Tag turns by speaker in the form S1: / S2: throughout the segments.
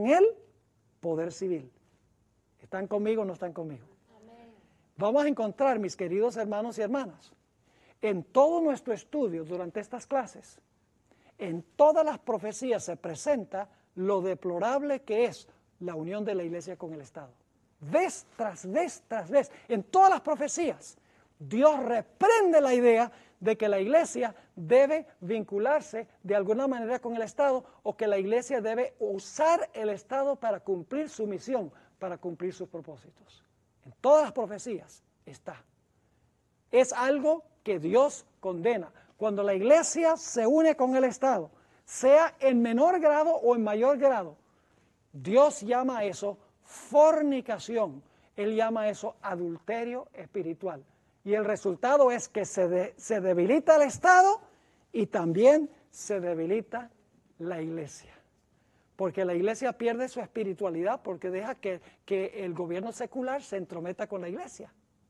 S1: en el poder civil. ¿Están conmigo o no están conmigo? Amén. Vamos a encontrar, mis queridos hermanos y hermanas, en todo nuestro estudio durante estas clases, en todas las profecías se presenta lo deplorable que es la unión de la iglesia con el Estado. Vez tras vez tras vez, en todas las profecías, Dios reprende la idea de que la iglesia debe vincularse de alguna manera con el Estado o que la iglesia debe usar el Estado para cumplir su misión, para cumplir sus propósitos. En todas las profecías está. Es algo que Dios condena. Cuando la iglesia se une con el Estado, sea en menor grado o en mayor grado, Dios llama a eso fornicación. Él llama a eso adulterio espiritual. Y el resultado es que se debilita el Estado y también se debilita la iglesia. Porque la iglesia pierde su espiritualidad porque deja que el gobierno secular se entrometa con la iglesia.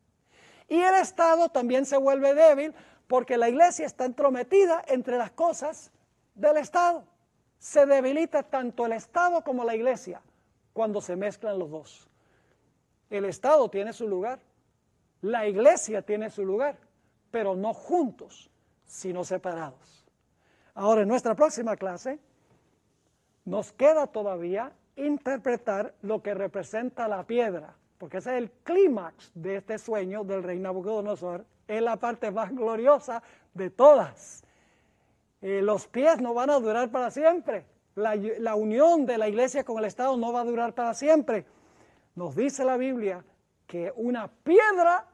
S1: Y el Estado también se vuelve débil porque la iglesia está entrometida entre las cosas del Estado. Se debilita tanto el Estado como la iglesia cuando se mezclan los dos. El Estado tiene su lugar, la iglesia tiene su lugar, pero no juntos, sino separados. Ahora, en nuestra próxima clase, nos queda todavía interpretar lo que representa la piedra, porque ese es el clímax de este sueño del rey Nabucodonosor, es la parte más gloriosa de todas. Los pies no van a durar para siempre, la unión de la iglesia con el Estado no va a durar para siempre. Nos dice la Biblia que una piedra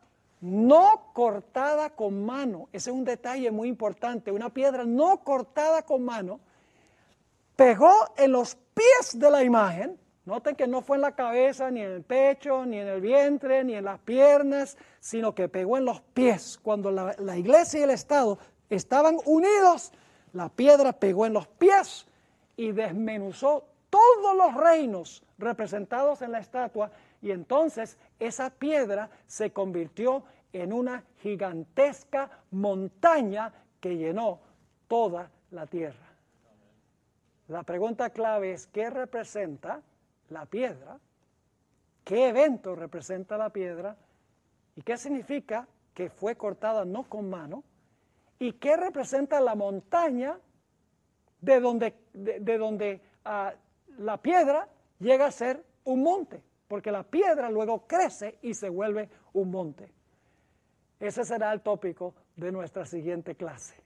S1: no cortada con mano, ese es un detalle muy importante, una piedra no cortada con mano, pegó en los pies de la imagen. Noten que no fue en la cabeza, ni en el pecho, ni en el vientre, ni en las piernas, sino que pegó en los pies. Cuando la iglesia y el Estado estaban unidos, la piedra pegó en los pies y desmenuzó todos los reinos representados en la estatua, y entonces esa piedra se convirtió en una gigantesca montaña que llenó toda la tierra. La pregunta clave es, ¿qué representa la piedra? ¿Qué evento representa la piedra? ¿Y qué significa que fue cortada no con mano? ¿Y qué representa la montaña de donde la piedra llega a ser un monte? Porque la piedra luego crece y se vuelve un monte. Ese será el tópico de nuestra siguiente clase.